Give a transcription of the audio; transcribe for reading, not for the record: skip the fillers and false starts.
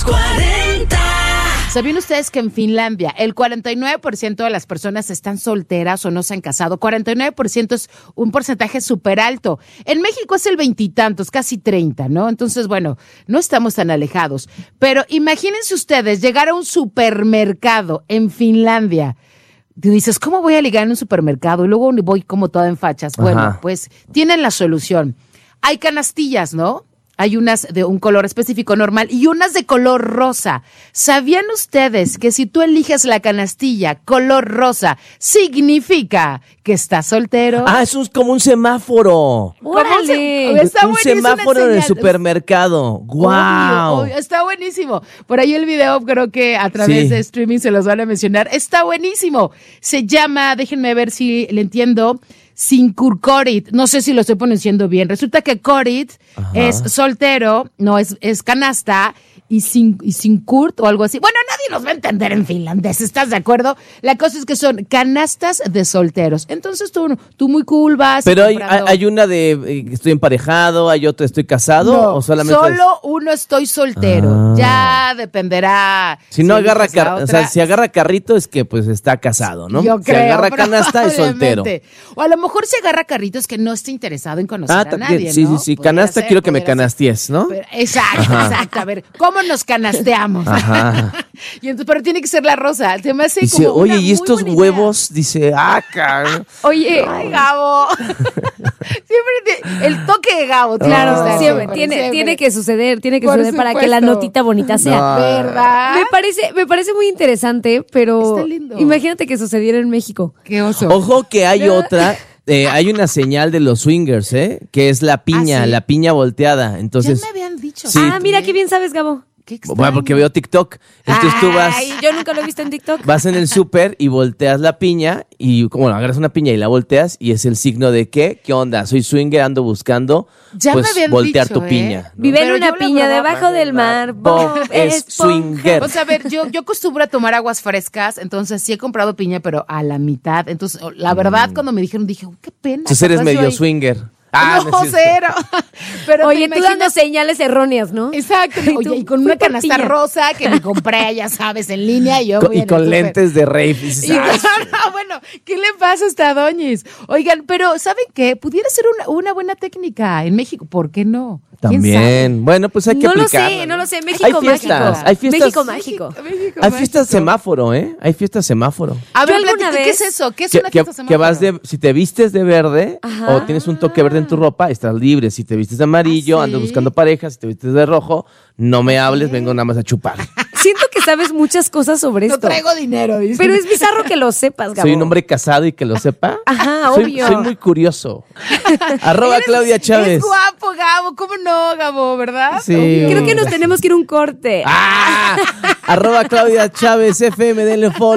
40. ¿Sabían ustedes que en Finlandia el 49% de las personas están solteras o no se han casado? 49% es un porcentaje súper alto. En México es el 20 y tantos, casi 30, ¿no? Entonces, bueno, no estamos tan alejados. Pero imagínense ustedes llegar a un supermercado en Finlandia. Tú dices, ¿cómo voy a ligar en un supermercado? Y luego voy como toda en fachas. Bueno, pues tienen la solución. Hay canastillas, ¿no? Hay unas de un color específico normal y unas de color rosa. ¿Sabían ustedes que si tú eliges la canastilla color rosa, significa que estás soltero? Ah, eso es como un semáforo. ¡Órale! Un semáforo en el supermercado. ¡Guau! Obvio, está buenísimo. Por ahí el video creo que a través de streaming se los van a mencionar. Está buenísimo. Se llama, déjenme ver si le entiendo, Sinkurkorit. No sé si lo estoy pronunciando bien. Resulta que Korit es soltero, no es canasta, y Sinkurt o algo así. Bueno, nadie los va a entender en finlandés, ¿estás de acuerdo? La cosa es que son canastas de solteros. Entonces tú muy cool vas. Pero hay una de estoy emparejado, hay otra estoy casado, no, o solamente solo uno estoy soltero. Ya dependerá. Si no agarra o sea, si agarra carrito es que pues está casado, ¿no? Yo creo, si agarra canasta es soltero. O a lo mejor si agarra carrito es que no está interesado en conocer a nadie, sí, ¿no? sí, canasta quiero que me canasties, ¿no? Pero, exacto. A ver, ¿cómo nos canasteamos? Ajá. Y entonces, pero tiene que ser la rosa. Se me hace dice, como oye, una y estos muy buena huevos, dice, cabrón. Oye, ay, Gabo. Siempre el toque de Gabo. Claro, siempre. Tiene que suceder, para que la notita bonita sea. ¿Verdad? Me parece muy interesante, pero está lindo. Imagínate que sucediera en México. Qué oso. Ojo que hay otra. Hay una señal de los swingers, que es la piña, ¿sí? La piña volteada. Entonces, ya me habían dicho. Sí. Mira qué bien sabes, Gabo. Qué extraño. Bueno, porque veo TikTok. Entonces tú vas. Ay, yo nunca lo he visto en TikTok. Vas en el súper y volteas la piña y, bueno, agarras una piña y la volteas y es el signo de ¿qué onda? Soy swinger, ando buscando, ya pues, me habían voltear dicho, tu piña, ¿no? Vive en Pero una yo piña la verdad, debajo del mar. Bob es swinger. O sea, a ver, yo acostumbro a tomar aguas frescas, entonces sí he comprado piña, pero a la mitad. Entonces, la verdad, cuando me dijeron, dije, qué pena. Entonces eres medio swinger. No, cero. Pero oye, tú dando señales erróneas, ¿no? Exacto. Oye, y con una canasta rosa que me compré, ya sabes, en línea. Y con lentes de rave. Bueno, ¿qué le pasa a esta doñis? Oigan, pero ¿saben qué? Pudiera ser una buena técnica en México. ¿Por qué no? También. Bueno, pues hay que aplicarla. No lo sé. México mágico. Hay fiestas. México mágico. Hay fiestas semáforo, Hay fiestas semáforo. A ver, alguna vez, ¿qué es eso? ¿Qué es una fiesta semáforo? Si te vistes de verde o tienes un toque verde en tu ropa, estás libre. Si te vistes de amarillo, andas buscando parejas. Si te vistes de rojo, no me hables, vengo nada más a chupar. Siento que sabes muchas cosas sobre esto. No traigo dinero, dice. Pero es bizarro que lo sepas, Gabo. Soy un hombre casado y que lo sepa. Ajá, obvio. Soy muy curioso. @Claudia Chávez. Es guapo, Gabo. ¿Cómo no, Gabo? ¿Verdad? Sí. Obvio. Creo que nos tenemos que ir a un corte. @Claudia Chávez FM, denle follow.